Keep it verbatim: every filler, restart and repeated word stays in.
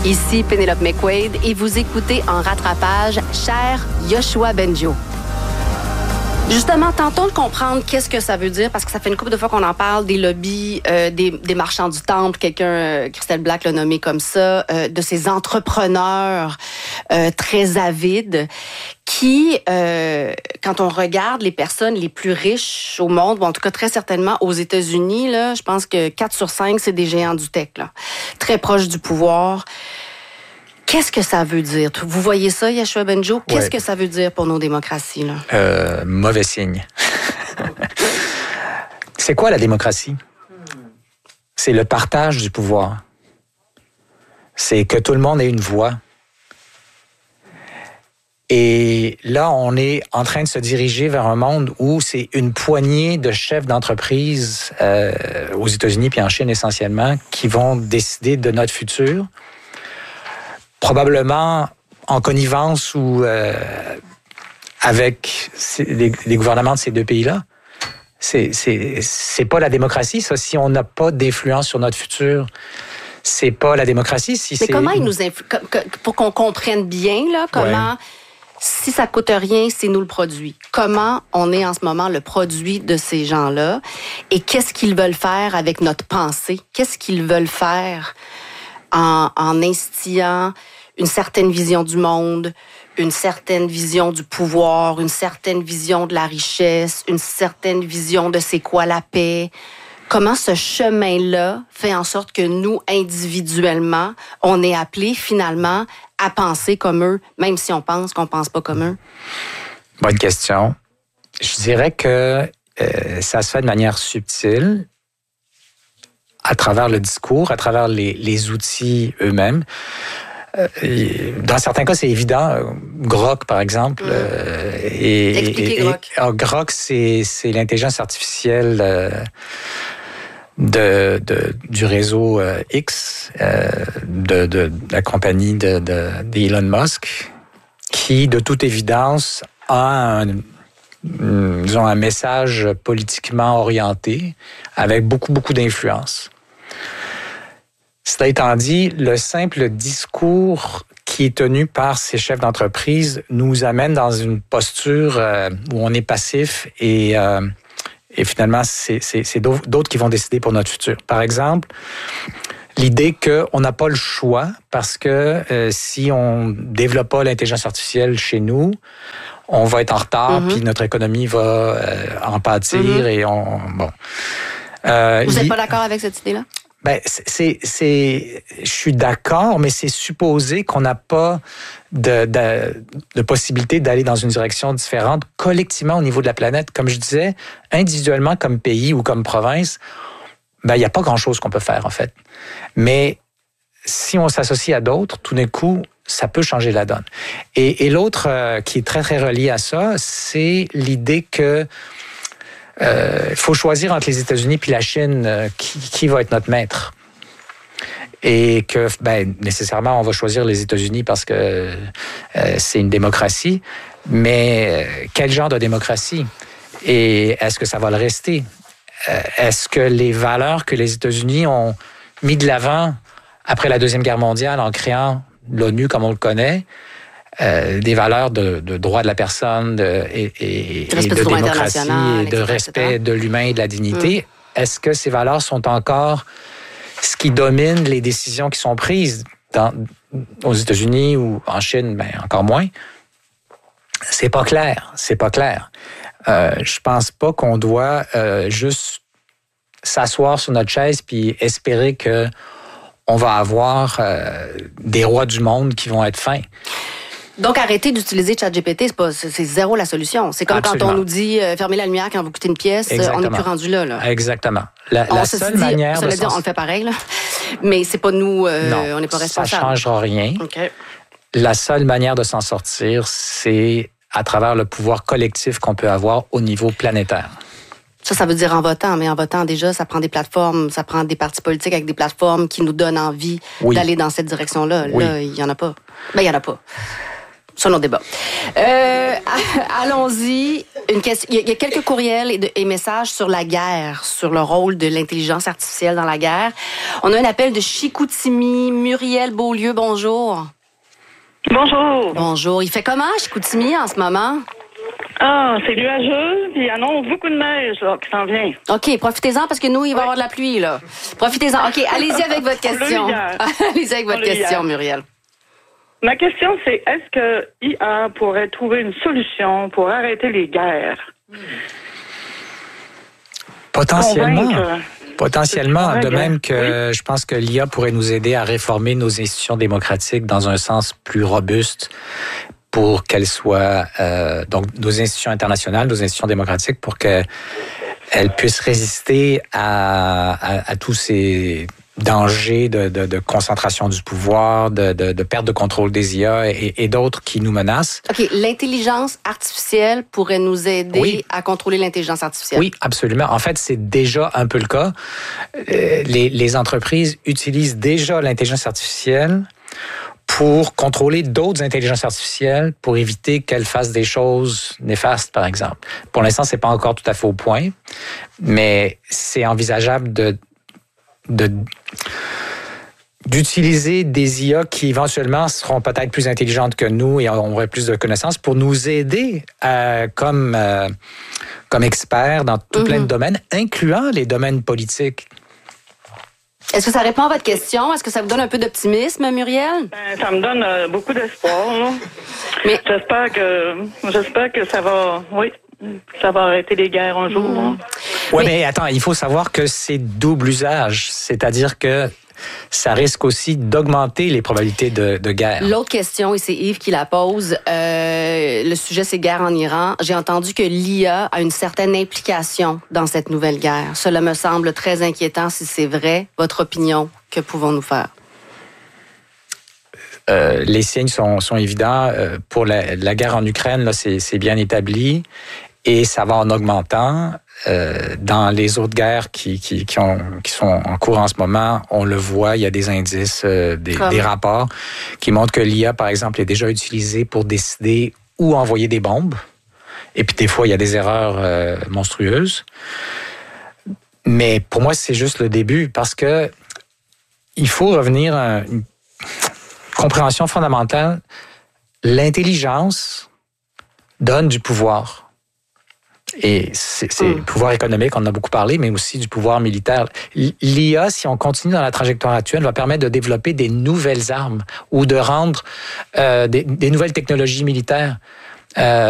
Ici Pénélope McQuaid et vous écoutez en rattrapage Cher Yoshua Bengio. Justement, tentons de comprendre qu'est-ce que ça veut dire, parce que ça fait une couple de fois qu'on en parle, des lobbies, euh, des, des marchands du temple, quelqu'un, euh, Christelle Black l'a nommé comme ça, euh, de ces entrepreneurs euh, très avides qui, euh, quand on regarde les personnes les plus riches au monde, ou en tout cas très certainement aux États-Unis, là, je pense que quatre sur cinq, c'est des géants du tech, là, très proches du pouvoir. Qu'est-ce que ça veut dire? Vous voyez ça, Yoshua Bengio? Qu'est-ce ouais. que ça veut dire pour nos démocraties, là? Euh, mauvais signe. C'est quoi la démocratie? C'est le partage du pouvoir. C'est que tout le monde ait une voix. Et là, on est en train de se diriger vers un monde où c'est une poignée de chefs d'entreprise euh, aux États-Unis puis en Chine essentiellement qui vont décider de notre futur. Probablement en connivence ou euh, avec les, les gouvernements de ces deux pays-là. C'est, c'est, c'est pas la démocratie, ça. Si on n'a pas d'influence sur notre futur, c'est pas la démocratie. Si Mais c'est... comment ils nous influencent? Pour qu'on comprenne bien, là, comment... Ouais. Si ça coûte rien, c'est nous le produit. Comment on est en ce moment le produit de ces gens-là? Et qu'est-ce qu'ils veulent faire avec notre pensée? Qu'est-ce qu'ils veulent faire en, en instillant une certaine vision du monde, une certaine vision du pouvoir, une certaine vision de la richesse, une certaine vision de c'est quoi la paix? Comment ce chemin-là fait en sorte que nous, individuellement, on est appelés finalement à penser comme eux, même si on pense qu'on pense pas comme eux? Bonne question. Je dirais que euh, ça se fait de manière subtile, à travers le discours, à travers les, les outils eux-mêmes. Dans certains cas, c'est évident. Grok, par exemple. Mmh. Euh, et, Expliquez et, Grok. Et, alors, Grok, c'est, c'est l'intelligence artificielle euh, de, de, du réseau euh, X, euh, de, de, de la compagnie de, de, d'Elon Musk, qui, de toute évidence, a un, disons, un message politiquement orienté avec beaucoup, beaucoup d'influence. Cela étant dit, le simple discours qui est tenu par ces chefs d'entreprise nous amène dans une posture euh, où on est passif et, euh, et finalement, c'est, c'est, c'est d'autres qui vont décider pour notre futur. Par exemple, l'idée qu'on n'a pas le choix parce que euh, si on ne développe pas l'intelligence artificielle chez nous, on va être en retard, mm-hmm. puis notre économie va euh, en pâtir mm-hmm. et on... bon. Euh, Vous n'êtes pas d'accord avec cette idée-là? Ben, c'est, c'est, je suis d'accord, mais c'est supposé qu'on n'a pas de, de, de possibilité d'aller dans une direction différente collectivement au niveau de la planète. Comme je disais, individuellement comme pays ou comme province, ben, il n'y a pas grand-chose qu'on peut faire, en fait. Mais si on s'associe à d'autres, tout d'un coup, ça peut changer la donne. Et, et l'autre euh, qui est très, très relié à ça, c'est l'idée que Il euh, faut choisir entre les États-Unis puis la Chine euh, qui, qui va être notre maître. Et que, ben, nécessairement, on va choisir les États-Unis parce que euh, c'est une démocratie. Mais euh, quel genre de démocratie? Et est-ce que ça va le rester? Euh, est-ce que les valeurs que les États-Unis ont mis de l'avant après la Deuxième Guerre mondiale en créant l'ONU comme on le connaît, Euh, des valeurs de, de droit de la personne de, et, et, et de démocratie et de respect de l'humain et de la dignité, mmh. est-ce que ces valeurs sont encore ce qui domine les décisions qui sont prises dans, aux États-Unis ou en Chine, ben encore moins? C'est pas clair, c'est pas clair. Euh, je pense pas qu'on doit euh, juste s'asseoir sur notre chaise puis espérer que on va avoir euh, des rois du monde qui vont être fins. Donc, arrêtez d'utiliser ChatGPT, c'est, pas, c'est, c'est zéro la solution. C'est comme Absolument. Quand on nous dit euh, fermez la lumière quand vous quittez une pièce, Exactement. On n'est plus rendu là, là. Exactement. La, la seule dit, manière ça de veut dire, on le fait pareil, là. Mais c'est pas nous, euh, non, on n'est pas responsables. Ça changera rien. Okay. La seule manière de s'en sortir, c'est à travers le pouvoir collectif qu'on peut avoir au niveau planétaire. Ça, ça veut dire en votant, mais en votant déjà, ça prend des plateformes, ça prend des partis politiques avec des plateformes qui nous donnent envie oui. d'aller dans cette direction-là. Oui. Là, il y en a pas. Ben, il y en a pas. C'est un autre débat. Euh, allons-y. Une question. Il y a quelques courriels et, de, et messages sur la guerre, sur le rôle de l'intelligence artificielle dans la guerre. On a un appel de Chicoutimi. Muriel Beaulieu, bonjour. Bonjour. Bonjour. Il fait comment, Chicoutimi, en ce moment? Ah, c'est nuageux, puis il annonce beaucoup de neige là, qui s'en vient. OK, profitez-en parce que nous, il va y avoir de la pluie, là. Profitez-en. OK, allez-y avec votre question. Allez-y avec votre question, Muriel. Ma question, c'est est-ce que I A pourrait trouver une solution pour arrêter les guerres? Potentiellement. Convaincre. Potentiellement, de même que oui. je pense que l'I A pourrait nous aider à réformer nos institutions démocratiques dans un sens plus robuste pour qu'elles soient, euh, donc nos institutions internationales, nos institutions démocratiques, pour qu'elles puissent résister à, à, à tous ces dangers de, de, de concentration du pouvoir, de, de, de perte de contrôle des I A et, et d'autres qui nous menacent. OK, l'intelligence artificielle pourrait nous aider oui. à contrôler l'intelligence artificielle. Oui, absolument. En fait, c'est déjà un peu le cas. Euh, les, les entreprises utilisent déjà l'intelligence artificielle pour contrôler d'autres intelligences artificielles, pour éviter qu'elles fassent des choses néfastes, par exemple. Pour l'instant, c'est pas encore tout à fait au point, mais c'est envisageable de de d'utiliser des I A qui éventuellement seront peut-être plus intelligentes que nous et auraient plus de connaissances pour nous aider euh, comme euh, comme experts dans tout mm-hmm. plein de domaines, incluant les domaines politiques. Est-ce que ça répond à votre question? Est-ce que ça vous donne un peu d'optimisme, Muriel? Ben, ça me donne euh, beaucoup d'espoir. Là. Mais j'espère que j'espère que ça va, oui, ça va arrêter les guerres un jour. Mmh. Oui, mais... mais attends, il faut savoir que c'est double usage, c'est-à-dire que ça risque aussi d'augmenter les probabilités de, de guerre. L'autre question, et c'est Yves qui la pose, euh, le sujet c'est guerre en Iran. J'ai entendu que l'I A a une certaine implication dans cette nouvelle guerre. Cela me semble très inquiétant si c'est vrai. Votre opinion, que pouvons-nous faire? Euh, les signes sont, sont évidents. Euh, pour la, la guerre en Ukraine, là, c'est, c'est bien établi et ça va en augmentant. Euh, dans les autres guerres qui, qui, qui, ont, qui sont en cours en ce moment, on le voit, il y a des indices, euh, des, des rapports qui montrent que l'I A, par exemple, est déjà utilisée pour décider où envoyer des bombes. Et puis des fois, il y a des erreurs euh, monstrueuses. Mais pour moi, c'est juste le début parce que il faut revenir à une compréhension fondamentale. L'intelligence donne du pouvoir. Et c'est, c'est mm. le pouvoir économique, on en a beaucoup parlé, mais aussi du pouvoir militaire. L'I A, si on continue dans la trajectoire actuelle, va permettre de développer des nouvelles armes ou de rendre euh, des, des nouvelles technologies militaires. Euh,